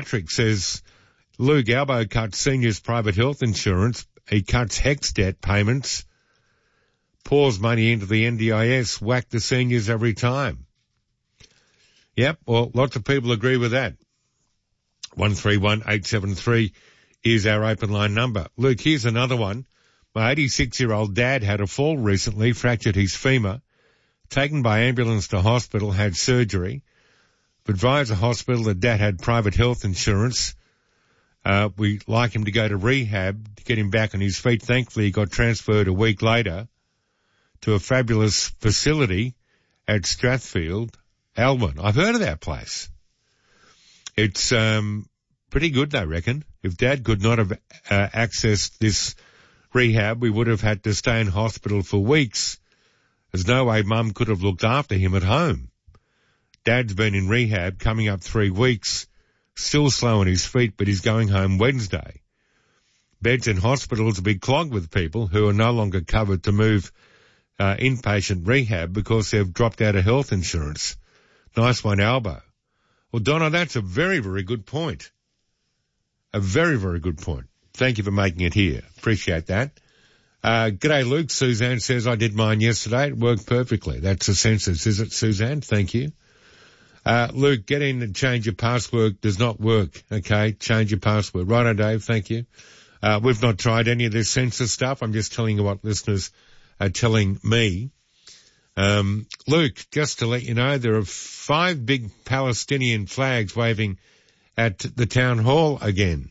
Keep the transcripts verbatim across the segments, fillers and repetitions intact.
Patrick says, Luke Albo cuts seniors' private health insurance. He cuts HECS debt payments, pours money into the N D I S, whack the seniors every time. Yep, well, lots of people agree with that. one three one eight seven three is our open line number. Luke, here's another one. My eighty-six-year-old dad had a fall recently, fractured his femur, taken by ambulance to hospital, had surgery. Advised the hospital that dad had private health insurance. Uh, we like him to go to rehab to get him back on his feet. Thankfully, he got transferred a week later to a fabulous facility at Strathfield, Alwyn. I've heard of that place. It's um, pretty good, they reckon. If Dad could not have uh, accessed this rehab, we would have had to stay in hospital for weeks. There's no way Mum could have looked after him at home. Dad's been in rehab, coming up three weeks, still slow on his feet, but he's going home Wednesday. Beds in hospitals will be clogged with people who are no longer covered to move uh, inpatient rehab because they've dropped out of health insurance. Nice one, Albo. Well, Donna, that's a very, very good point. A very, very good point. Thank you for making it here. Appreciate that. Uh, g'day, Luke. Suzanne says, I did mine yesterday. It worked perfectly. That's the census, is it, Suzanne? Thank you. Uh, Luke, get in and change your password does not work. Okay, change your password. Righto, Dave, thank you. Uh, we've not tried any of this census stuff. I'm just telling you what listeners are telling me. Um, Luke, just to let you know, there are five big Palestinian flags waving at the town hall again.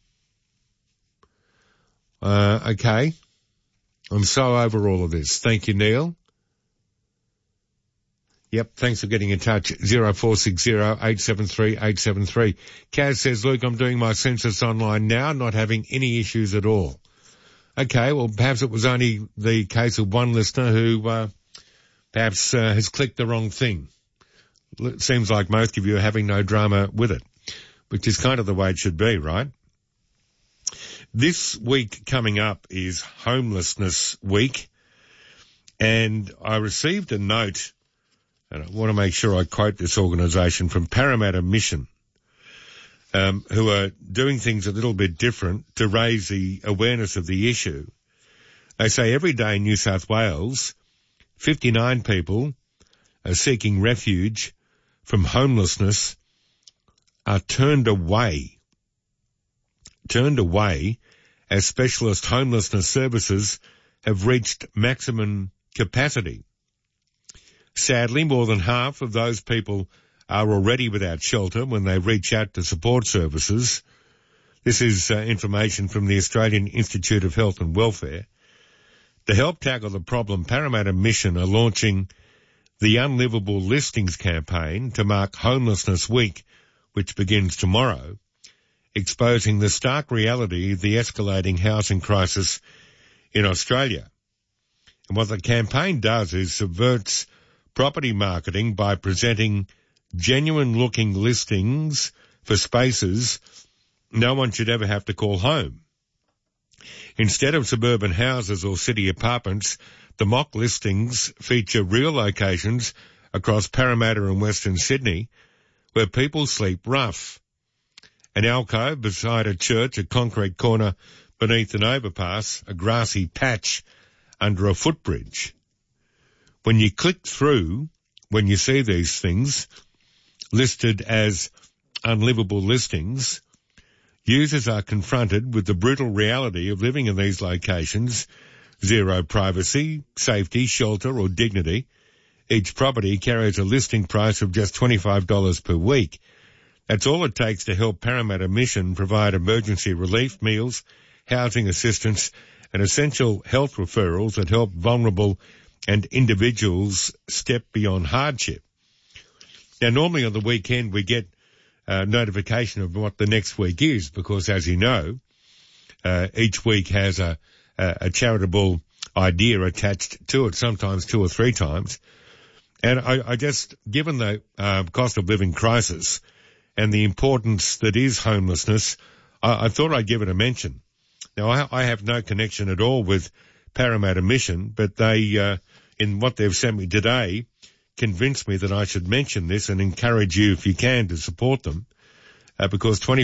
Uh, okay. I'm so over all of this. Thank you, Neil. Yep, thanks for getting in touch. zero four six zero eight seven three eight seven three. Kaz says, Luke, I'm doing my census online now, not having any issues at all. Okay, well, perhaps it was only the case of one listener who uh, perhaps uh, has clicked the wrong thing. It seems like most of you are having no drama with it, which is kind of the way it should be, right? This week coming up is Homelessness Week, and I received a note, and I want to make sure I quote this organisation, from Parramatta Mission, um, who are doing things a little bit different to raise the awareness of the issue. They say every day in New South Wales, fifty-nine people are seeking refuge from homelessness are turned away, turned away as specialist homelessness services have reached maximum capacity. Sadly, more than half of those people are already without shelter when they reach out to support services. This is uh, information from the Australian Institute of Health and Welfare. To help tackle the problem, Parramatta Mission are launching the Unlivable Listings campaign to mark Homelessness Week, which begins tomorrow, exposing the stark reality of the escalating housing crisis in Australia. And what the campaign does is subverts property marketing by presenting genuine-looking listings for spaces no one should ever have to call home. Instead of suburban houses or city apartments, the mock listings feature real locations across Parramatta and Western Sydney where people sleep rough. An alcove beside a church, a concrete corner beneath an overpass, a grassy patch under a footbridge. When you click through, when you see these things listed as unlivable listings, users are confronted with the brutal reality of living in these locations, zero privacy, safety, shelter or dignity. Each property carries a listing price of just twenty-five dollars per week. That's all it takes to help Parramatta Mission provide emergency relief, meals, housing assistance and essential health referrals that help vulnerable and individuals step beyond hardship. Now, normally on the weekend we get uh, notification of what the next week is because, as you know, uh, each week has a, a, a charitable idea attached to it, sometimes two or three times. And I, I just, given the uh, cost of living crisis and the importance that is homelessness, I, I thought I'd give it a mention. Now, I, I have no connection at all with Parramatta Mission, but they, uh, in what they've sent me today, convinced me that I should mention this and encourage you, if you can, to support them, uh, because twenty